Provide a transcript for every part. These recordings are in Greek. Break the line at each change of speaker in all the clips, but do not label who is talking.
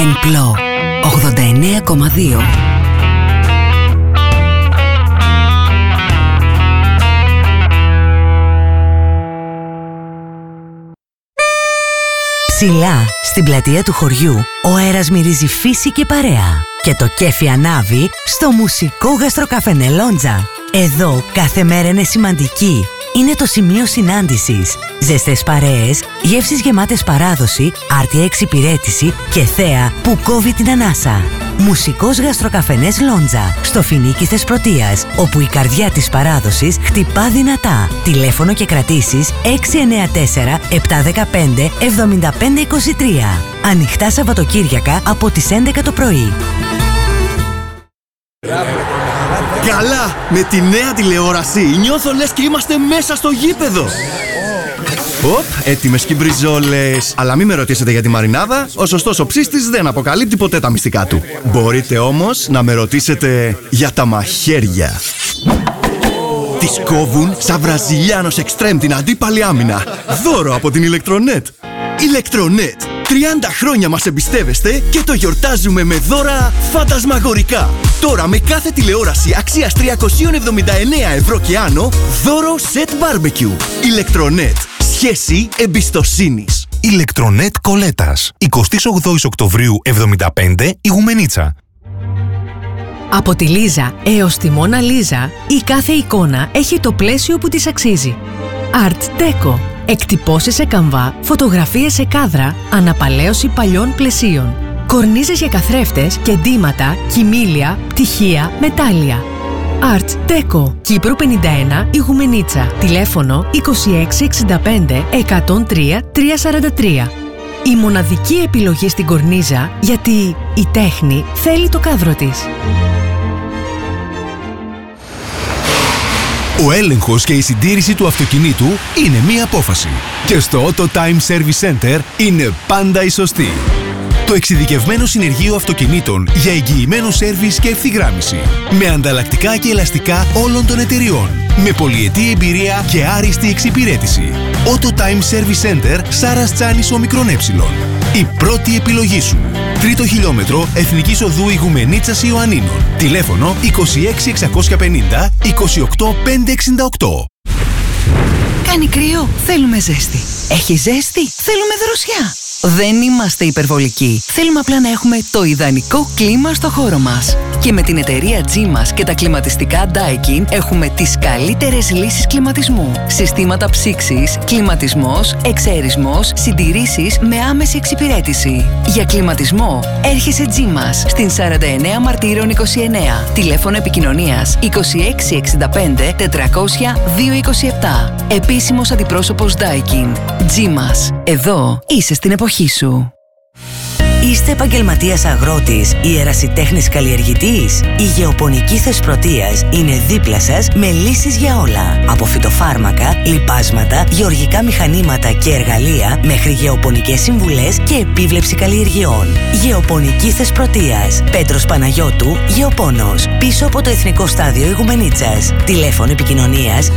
Ενπλό 89,2. Ψηλά, στην πλατεία του χωριού, ο αέρας μυρίζει φύση και παρέα. Και το κέφι ανάβει στο μουσικό γαστροκαφενέ Λόντζα. Εδώ κάθε μέρα είναι σημαντική. Είναι το σημείο συνάντησης. Ζεστές παρέες, γεύσεις γεμάτες παράδοση, άρτια εξυπηρέτηση και θέα που κόβει την ανάσα. Μουσικός γαστροκαφενές Λόντζα, στο Φοινίκι Θεσπρωτείας, όπου η καρδιά της παράδοσης χτυπά δυνατά. Τηλέφωνο και κρατήσεις 694 715 7523. Ανοιχτά Σαββατοκύριακα από τις 11 το πρωί.
Καλά! Με τη νέα τηλεόραση νιώθω λες και είμαστε μέσα στο γήπεδο. Οπ, έτοιμες και μπριζόλες. Αλλά μην με ρωτήσετε για τη μαρινάδα. Ο σωστός ο ψήστης δεν αποκαλύπτει ποτέ τα μυστικά του. Μπορείτε όμως να με ρωτήσετε για τα μαχαίρια. Τις κόβουν σαν Βραζιλιάνος εξτρέμ την αντίπαλη άμυνα. Δώρο από την Ηλεκτρονέτ. Ηλεκτρονέτ. 30 χρόνια μας εμπιστεύεστε και το γιορτάζουμε με δώρα φαντασμαγορικά. Τώρα με κάθε τηλεόραση αξίας 379 ευρώ και άνω, δώρο σετ μπάρμπεκιου. Ηλεκτρονέτ. Σχέση εμπιστοσύνης.
Ηλεκτρονέτ Κολέτας. 28 Οκτωβρίου 75, Ιγουμενίτσα.
Από τη Λίζα έως τη Μόνα Λίζα, η κάθε εικόνα έχει το πλαίσιο που της αξίζει. Art Deco. Εκτυπώσεις σε καμβά, φωτογραφίες σε κάδρα, αναπαλαίωση παλιών πλαισίων. Κορνίζες για καθρέφτες και ντύματα, κοιμήλια, πτυχία, μετάλλια. Art Deco. Κύπρου 51, Ιγουμενίτσα. Τηλέφωνο 2665 103 343. Η μοναδική επιλογή στην κορνίζα, γιατί η τέχνη θέλει το κάδρο της.
Ο έλεγχος και η συντήρηση του αυτοκινήτου είναι μία απόφαση. Και στο Auto Time Service Center είναι πάντα η σωστή. Το εξειδικευμένο συνεργείο αυτοκινήτων για εγγυημένο σέρβις και ευθυγράμμιση. Με ανταλλακτικά και ελαστικά όλων των εταιριών. Με πολυετή εμπειρία και άριστη εξυπηρέτηση. Auto Time Service Center, Σάρας Τσάνης Ομικρόν Έψιλον. Η πρώτη επιλογή σου. 3ο χιλιόμετρο Εθνικής Οδού Ιγουμενίτσας Ιωαννίνων. Τηλέφωνο 26 650 28 568.
Κάνει κρύο, θέλουμε ζέστη. Έχει ζέστη, θέλουμε δροσιά. Δεν είμαστε υπερβολικοί. Θέλουμε απλά να έχουμε το ιδανικό κλίμα στο χώρο μας. Και με την εταιρεία G-MAS και τα κλιματιστικά Daikin έχουμε τις καλύτερες λύσεις κλιματισμού. Συστήματα ψήξης, κλιματισμός, εξαερισμός, συντηρήσεις με άμεση εξυπηρέτηση. Για κλιματισμό έρχεσαι G-MAS στην 49 Μαρτύρων 29. Τηλέφωνο επικοινωνίας 2665 400 227. Επίσημος αντιπρόσωπος Daikin. G-MAS. Εδώ είσαι στην εποχή σου. Είστε επαγγελματίας αγρότης ή ερασιτέχνης καλλιεργητής? Η Γεωπονική Θεσπρωτείας είναι δίπλα σας με λύσεις για όλα. Από φυτοφάρμακα, λιπάσματα, γεωργικά μηχανήματα και εργαλεία μέχρι γεωπονικές συμβουλές και επίβλεψη καλλιεργειών. Γεωπονική Θεσπρωτείας. Πέτρος Παναγιώτου, Γεωπόνος. Πίσω από το Εθνικό Στάδιο Ιγουμενίτσας. Τηλέφωνο επικοινωνίας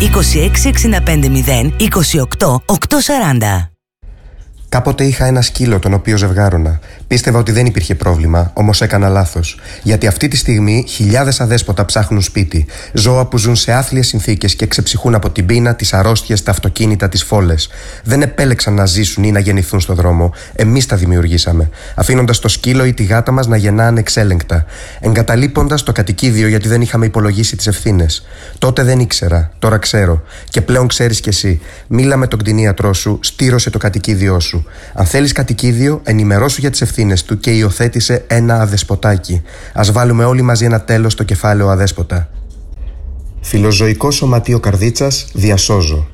2665 28 840.
Κάποτε είχα ένα σκύλο τον οποίο ζευγάρωνα. Πίστευα ότι δεν υπήρχε πρόβλημα, όμως έκανα λάθος. Γιατί αυτή τη στιγμή χιλιάδες αδέσποτα ψάχνουν σπίτι. Ζώα που ζουν σε άθλιες συνθήκες και ξεψυχούν από την πείνα, τις αρρώστιες, τα αυτοκίνητα, τις φόλες. Δεν επέλεξαν να ζήσουν ή να γεννηθούν στο δρόμο. Εμείς τα δημιουργήσαμε. Αφήνοντας το σκύλο ή τη γάτα μας να γεννά ανεξέλεγκτα. Εγκαταλείποντας το κατοικίδιο γιατί δεν είχαμε υπολογίσει τις ευθύνες. Τότε δεν ήξερα, τώρα ξέρω. Και πλέον ξέρεις κι εσύ. Μίλα με τον κτηνίατρό σου, στήρωσε το κατοικίδιό σου. Αν θέλεις κατοικίδιο, ενημερώσου για τις ευθύνες του και υιοθέτησε ένα αδεσποτάκι. Ας βάλουμε όλοι μαζί ένα τέλος στο κεφάλαιο αδέσποτα. Φιλοζωικό Σωματείο Καρδίτσας, διασώζω.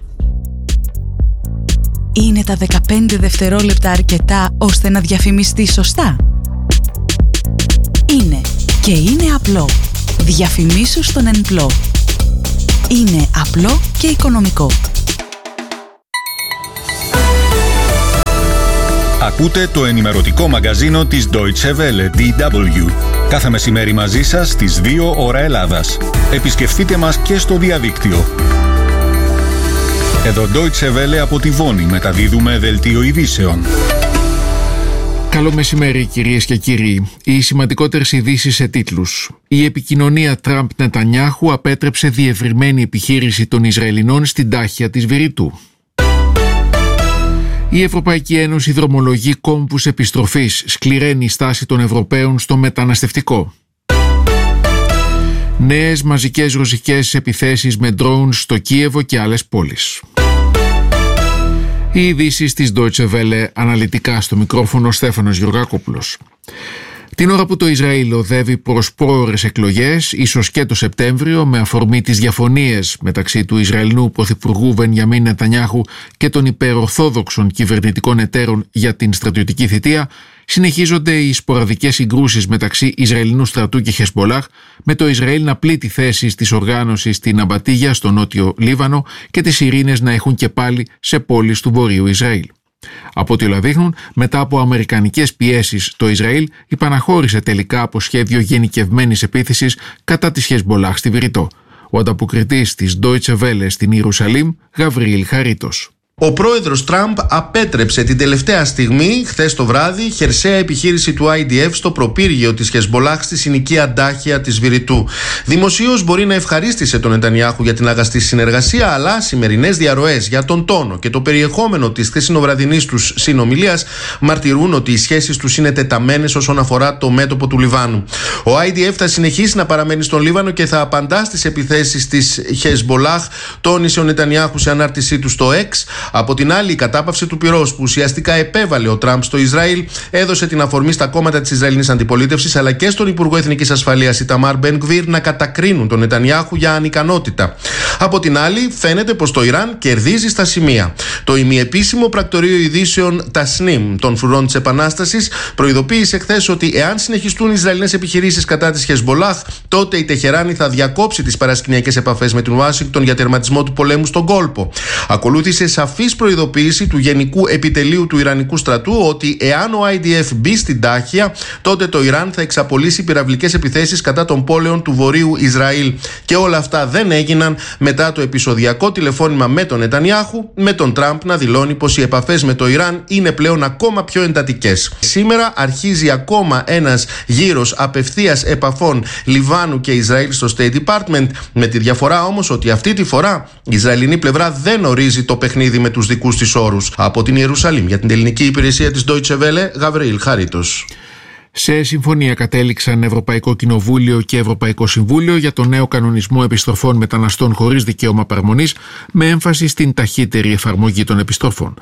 Είναι τα 15 δευτερόλεπτα αρκετά ώστε να διαφημιστεί σωστά? Είναι και είναι απλό. Διαφημίσου στον Ενπλό. Είναι απλό και οικονομικό.
Ακούτε το ενημερωτικό μαγκαζίνο της Deutsche Welle, DW. Κάθε μεσημέρι μαζί σας στις 2 ώρα Ελλάδας. Επισκεφτείτε μας και στο διαδίκτυο. Εδώ Deutsche Welle από τη Βόνη μεταδίδουμε δελτίο ειδήσεων.
Καλό μεσημέρι κυρίες και κύριοι. Οι σημαντικότερες ειδήσεις σε τίτλους. Η επικοινωνία Τραμπ-Νετανιάχου απέτρεψε διευρυμένη επιχείρηση των Ισραηλινών στην τάχεια της Βηρητού. Η Ευρωπαϊκή Ένωση δρομολογεί κόμβους επιστροφής, σκληραίνει η στάση των Ευρωπαίων στο μεταναστευτικό. Νέες μαζικές ρωσικές επιθέσεις με ντρόουν στο Κίεβο και άλλες πόλεις. Οι ειδήσεις της Deutsche Welle, αναλυτικά στο μικρόφωνο Στέφανος Γεωργακόπουλος. Την ώρα που το Ισραήλ οδεύει προς πρόωρες εκλογές, ίσως και το Σεπτέμβριο, με αφορμή τις διαφωνίες μεταξύ του Ισραηλινού Πρωθυπουργού Μπενιαμίν Νετανιάχου και των υπερορθόδοξων κυβερνητικών εταίρων για την στρατιωτική θητεία, συνεχίζονται οι σποραδικές συγκρούσεις μεταξύ Ισραηλινού στρατού και Χεσμπολάχ, με το Ισραήλ να πλήττει θέσεις της οργάνωσης στην Αμπατίγια, στο νότιο Λίβανο, και τις ειρήνες να έχουν και πάλι σε πόλεις του βορείου Ισραήλ. Από ό,τι όλα δείχνουν, μετά από αμερικανικές πιέσεις, το Ισραήλ υπαναχώρησε τελικά από σχέδιο γενικευμένης επίθεσης κατά της Χεσμπολάχ στη Βηρητό. Ο ανταποκριτής της Deutsche Welle στην Ιερουσαλήμ, Γαβριήλ Χαρίτος.
Ο πρόεδρος Τραμπ απέτρεψε την τελευταία στιγμή, χθες το βράδυ, χερσαία επιχείρηση του IDF στο προπύργιο της Χεσμπολάχ στη συνοικία Ντάχια της Βηρητού. Δημοσίως μπορεί να ευχαρίστησε τον Νετανιάχου για την αγαστή συνεργασία, αλλά σημερινές διαρροές για τον τόνο και το περιεχόμενο της χθεσινοβραδινής τους συνομιλίας μαρτυρούν ότι οι σχέσεις τους είναι τεταμένες όσον αφορά το μέτωπο του Λιβάνου. Ο IDF θα συνεχίσει να παραμένει στον Λίβανο και θα απαντά στις επιθέσεις της Χεσμπολάχ, τόνισε ο Νετανιάχου σε ανάρτησή του στο X. Από την άλλη, η κατάπαυση του πυρός που ουσιαστικά επέβαλε ο Τραμπ στο Ισραήλ έδωσε την αφορμή στα κόμματα της Ισραηλινής αντιπολίτευσης αλλά και στον Υπουργό Εθνικής Ασφαλείας Ιταμάρ Μπεν-Γκβίρ να κατακρίνουν τον Νετανιάχου για ανικανότητα. Από την άλλη, φαίνεται πως το Ιράν κερδίζει στα σημεία. Το ημιεπίσημο πρακτορείο ειδήσεων Τασνίμ των φρουρών της Επανάστασης προειδοποίησε χθες ότι εάν συνεχιστούν οι Ισραηλινές επιχειρήσεις κατά της Χεσμπολάχ, τότε η Τεχεράνη θα διακόψει τις παρασκηνιακές επαφές με την Ουάσιγκτον για τερματισμό του πολέμου στον κόλπο. Ακολούθησε σαφής προειδοποίηση του Γενικού Επιτελείου του Ιρανικού στρατού ότι εάν ο IDF μπει στην Τάχια, τότε το Ιράν θα εξαπολύσει πυραυλικές επιθέσεις κατά των πόλεων του βορείου Ισραήλ. Και όλα αυτά δεν έγιναν μετά το επεισοδιακό τηλεφώνημα με τον Νετανιάχου, με τον Τραμπ να δηλώνει πως οι επαφές με το Ιράν είναι πλέον ακόμα πιο εντατικές. Σήμερα αρχίζει ακόμα ένας γύρος απευθείας επαφών Λιβάνου και Ισραήλ στο State Department, με τη διαφορά όμως ότι αυτή τη φορά η Ισραηλινή πλευρά δεν ορίζει το παιχνίδι με τους δικούς της όρους. Από την Ιερουσαλήμ για την ελληνική υπηρεσία της Deutsche Welle, Γαβριήλ Χαρίτος.
Σε συμφωνία κατέληξαν Ευρωπαϊκό Κοινοβούλιο και Ευρωπαϊκό Συμβούλιο για το νέο κανονισμό επιστροφών μεταναστών χωρίς δικαίωμα παραμονής, με έμφαση στην ταχύτερη εφαρμογή των επιστροφών.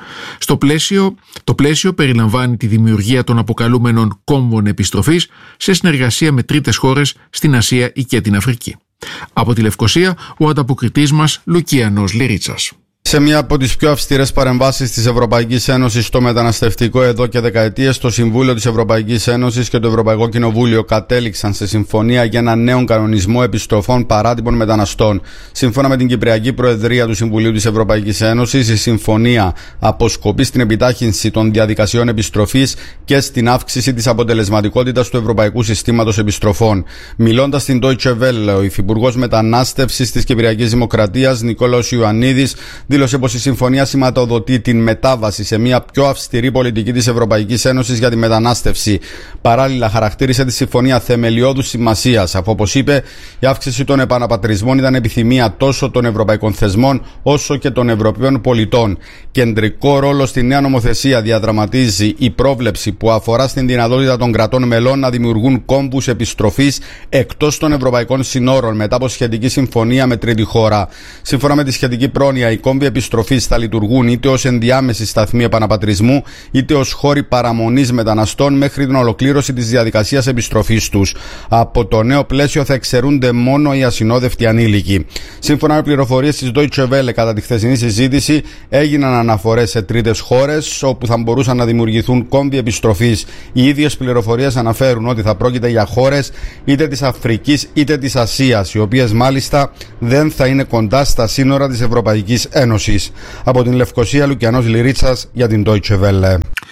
Το πλαίσιο περιλαμβάνει τη δημιουργία των αποκαλούμενων κόμβων επιστροφής σε συνεργασία με τρίτες χώρες στην Ασία ή και την Αφρική. Από τη Λευκοσία, ο ανταποκριτής μας Λουκίανος Λυρίτσας.
Σε μια από τις πιο αυστηρές παρεμβάσεις της Ευρωπαϊκής Ένωσης στο μεταναστευτικό εδώ και δεκαετίες, το Συμβούλιο της Ευρωπαϊκής Ένωσης και το Ευρωπαϊκό Κοινοβούλιο κατέληξαν σε συμφωνία για έναν νέο κανονισμό επιστροφών παράτυπων μεταναστών. Σύμφωνα με την Κυπριακή Προεδρία του Συμβουλίου της Ευρωπαϊκής Ένωσης, η συμφωνία αποσκοπεί στην επιτάχυνση των διαδικασιών επιστροφής και στην αύξηση της αποτελεσματικότητας του Ευρωπαϊκού Συστήματος Επιστροφών. Μιλώντας στην Deutsche Welle, ο Υφυπουργός Μετανάστευσης της Κυπριακής Δημοκρατίας, Νικόλαος Ιωαννίδης, δήλωσε πως η συμφωνία σηματοδοτεί την μετάβαση σε μια πιο αυστηρή πολιτική της Ευρωπαϊκής Ένωσης για τη μετανάστευση. Παράλληλα, χαρακτήρισε τη συμφωνία θεμελιώδους σημασίας, αφού, όπως είπε, η αύξηση των επαναπατρισμών ήταν επιθυμία τόσο των ευρωπαϊκών θεσμών όσο και των Ευρωπαίων πολιτών. Κεντρικό ρόλο στη νέα νομοθεσία διαδραματίζει η πρόβλεψη που αφορά στην δυνατότητα των κρατών μελών να δημιουργούν κόμβους επιστροφής εκτός των ευρωπαϊκών συνόρων μετά από σχετική συμφωνία με τρίτη χώρα. Σύμφωνα με τη σχετική πρόνοια, οι κόμβοι επιστροφής θα λειτουργούν είτε ως ενδιάμεση σταθμή επαναπατρισμού είτε ως χώροι παραμονής μεταναστών μέχρι την ολοκλήρωση της διαδικασίας επιστροφής τους. Από το νέο πλαίσιο θα εξαιρούνται μόνο οι ασυνόδευτοι ανήλικοι. Σύμφωνα με πληροφορίες της Deutsche Welle, κατά τη χθεσινή συζήτηση έγιναν αναφορές σε τρίτες χώρες όπου θα μπορούσαν να δημιουργηθούν κόμβοι επιστροφής. Οι ίδιες πληροφορίες αναφέρουν ότι θα πρόκειται για χώρες είτε της Αφρικής είτε της Ασίας, οι οποίες μάλιστα δεν θα είναι κοντά στα σύνορα της Ευρωπαϊκής Ένωσης. Από την Λευκοσία, Λουκιανός Λυρίτσας για την Deutsche Welle.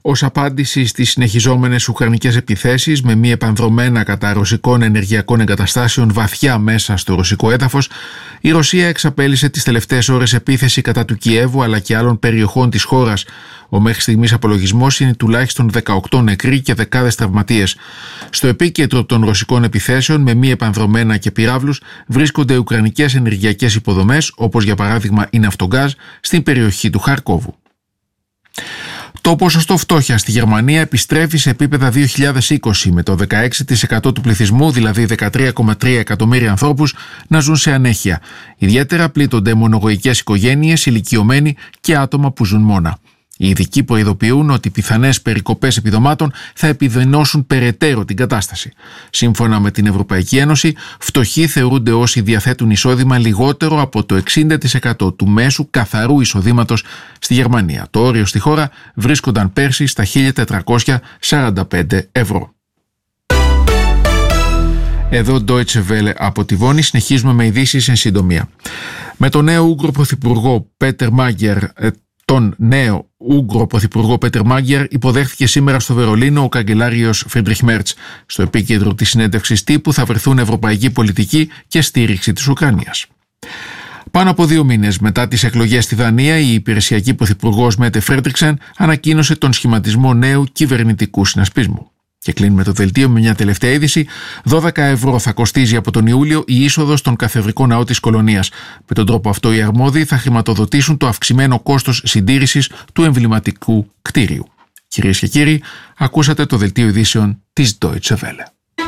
Ως απάντηση στις συνεχιζόμενες ουκρανικές επιθέσεις με μη επανδρωμένα κατά ρωσικών ενεργειακών εγκαταστάσεων βαθιά μέσα στο ρωσικό έδαφος, η Ρωσία εξαπέλυσε τις τελευταίες ώρες επίθεση κατά του Κιέβου αλλά και άλλων περιοχών της χώρας. Ο μέχρι στιγμής απολογισμός είναι τουλάχιστον 18 νεκροί και δεκάδες τραυματίες. Στο επίκεντρο των ρωσικών επιθέσεων με μη επανδρωμένα και πυράβλους βρίσκονται ουκρανικές ενεργειακές υποδομές, όπως για παράδειγμα η Ναυτογκάζ στην περιοχή του Χαρκόβου. Το ποσοστό φτώχειας στη Γερμανία επιστρέφει σε επίπεδα 2020, με το 16% του πληθυσμού, δηλαδή 13,3 εκατομμύρια ανθρώπους, να ζουν σε ανέχεια. Ιδιαίτερα πλήττονται μονογοικές οικογένειες, ηλικιωμένοι και άτομα που ζουν μόνα. Οι ειδικοί προειδοποιούν ότι πιθανές περικοπές επιδομάτων θα επιδεινώσουν περαιτέρω την κατάσταση. Σύμφωνα με την Ευρωπαϊκή Ένωση, φτωχοί θεωρούνται όσοι διαθέτουν εισόδημα λιγότερο από το 60% του μέσου καθαρού εισοδήματος στη Γερμανία. Το όριο στη χώρα βρίσκονταν πέρσι στα 1.445 ευρώ. Εδώ Deutsche Welle από τη Βόνη, συνεχίζουμε με ειδήσεις εν συντομία. Με τον νέο Ούγγρο Πρωθυπουργό Πέτερ Μάγκερ, τον νέο Ούγγρο Πρωθυπουργό Πέτερ Μάγκερ υποδέχθηκε σήμερα στο Βερολίνο ο καγκελάριος Φρίντριχ Μέρτς. Στο επίκεντρο της συνέντευξης τύπου θα βρεθούν ευρωπαϊκή πολιτική και στήριξη της Ουκρανίας. Πάνω από 2 μήνες μετά τις εκλογές στη Δανία, η υπηρεσιακή πρωθυπουργός Μέτε Φρέντρικσεν ανακοίνωσε τον σχηματισμό νέου κυβερνητικού συνασπισμού. Και κλείνουμε το δελτίο με μια τελευταία είδηση. 12 ευρώ θα κοστίζει από τον Ιούλιο η είσοδος στον καθεδρικό ναό της Κολωνίας. Με τον τρόπο αυτό οι αρμόδιοι θα χρηματοδοτήσουν το αυξημένο κόστος συντήρησης του εμβληματικού κτίριου. Κυρίες και κύριοι, ακούσατε το δελτίο ειδήσεων της Deutsche Welle.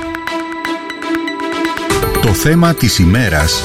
Το θέμα της ημέρας.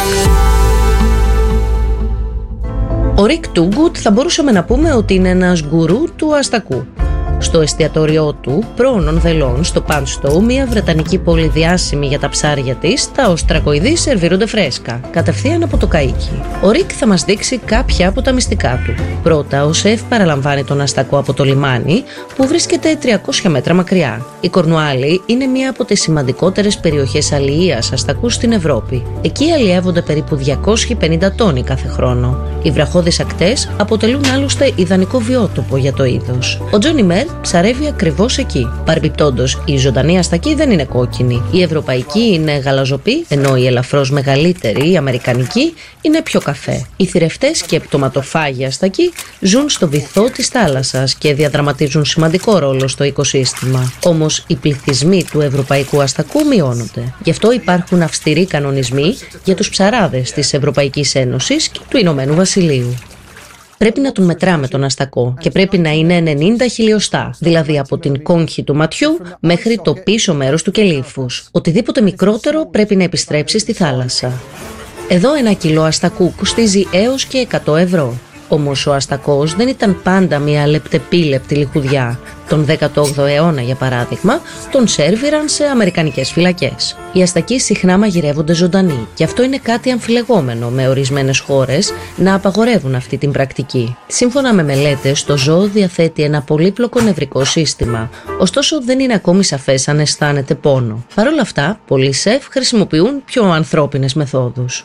Ο Ρικ Τούγκουτ θα μπορούσαμε να πούμε ότι είναι ένας γκουρού του αστακού. Στο εστιατόριό του, πρόωνων δελών, στο Πανστόου, μια βρετανική πόλη διάσημη για τα ψάρια της, τα οστρακοειδή σερβίρονται φρέσκα, κατευθείαν από το καΐκι. Ο Ρικ θα μας δείξει κάποια από τα μυστικά του. Πρώτα, ο σεφ παραλαμβάνει τον αστακό από το λιμάνι, που βρίσκεται 300 μέτρα μακριά. Η Κορνουάλη είναι μια από τις σημαντικότερες περιοχές αλλιείας αστακού στην Ευρώπη. Εκεί αλλιεύονται περίπου 250 τόνοι κάθε χρόνο. Οι βραχώδεις ακτές αποτελούν άλλωστε ιδανικό βιότοπο για το είδος. Ο Τζόνι Μέρ ψαρεύει ακριβώς εκεί. Παρεμπιπτόντως, η ζωντανή αστακή δεν είναι κόκκινη. Η ευρωπαϊκή είναι γαλαζοπή, ενώ η ελαφρώς μεγαλύτερη, η αμερικανική, είναι πιο καφέ. Οι θηρευτές και πτωματοφάγοι αστακοί ζουν στο βυθό της θάλασσας και διαδραματίζουν σημαντικό ρόλο στο οικοσύστημα. Όμως, οι πληθυσμοί του ευρωπαϊκού αστακού μειώνονται. Γι' αυτό υπάρχουν αυστηροί κανονισμοί για τους ψαράδες της Ευρωπαϊκής Ένωσης και του Ηνωμένου Βασιλείου. Πρέπει να τον μετράμε τον αστακό και πρέπει να είναι 90 χιλιοστά, δηλαδή από την κόγχη του ματιού μέχρι το πίσω μέρος του κελύφους. Οτιδήποτε μικρότερο πρέπει να επιστρέψει στη θάλασσα. Εδώ 1 κιλό αστακού κοστίζει έως και 100 ευρώ. Όμως ο αστακός δεν ήταν πάντα μια λεπτεπίλεπτη λιχουδιά. Τον 18ο αιώνα, για παράδειγμα, τον σέρβιραν σε αμερικανικές φυλακές. Οι αστακοί συχνά μαγειρεύονται ζωντανοί και αυτό είναι κάτι αμφιλεγόμενο με ορισμένες χώρες να απαγορεύουν αυτή την πρακτική. Σύμφωνα με μελέτες, το ζώο διαθέτει ένα πολύπλοκο νευρικό σύστημα, ωστόσο δεν είναι ακόμη σαφές αν αισθάνεται πόνο. Παρ' όλα αυτά, πολλοί σεφ χρησιμοποιούν πιο ανθρώπινες μεθόδους.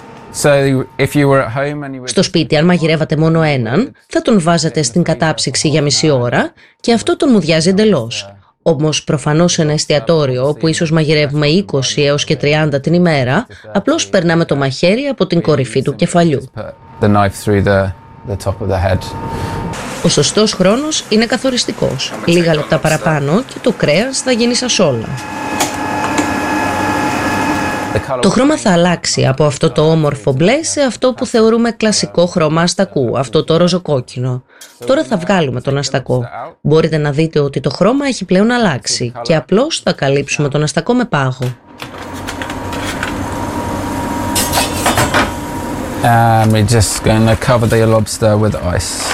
Στο σπίτι, αν μαγειρεύατε μόνο έναν, θα τον βάζατε στην κατάψυξη για μισή ώρα και αυτό τον μουδιάζει εντελώς. Όμως προφανώς σε ένα εστιατόριο όπου ίσως μαγειρεύουμε 20 έως και 30 την ημέρα, απλώς περνάμε το μαχαίρι από την κορυφή του κεφαλιού. Ο σωστός χρόνος είναι καθοριστικός. Λίγα λεπτά παραπάνω και το κρέας θα γίνει σασόλα. Το χρώμα θα αλλάξει από αυτό το όμορφο μπλε σε αυτό που θεωρούμε κλασικό χρώμα αστακού, αυτό το ροζοκόκκινο. Τώρα θα βγάλουμε τον αστακό. Μπορείτε να δείτε ότι το χρώμα έχει πλέον αλλάξει και απλώς θα καλύψουμε τον αστακό με πάγο.
We're just going to cover the lobster with ice.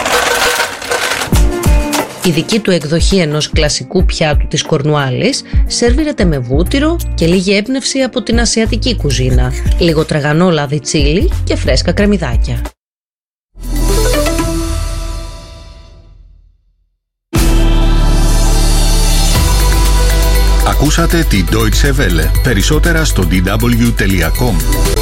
Η δική του εκδοχή ενός κλασικού πιάτου της Κορνουάλης σερβίρεται με βούτυρο και λίγη έμπνευση από την ασιατική κουζίνα, λίγο τραγανό λάδι τσίλι και φρέσκα κρεμμυδάκια.
Ακούσατε τη Deutsche Welle. Περισσότερα στο dw.com.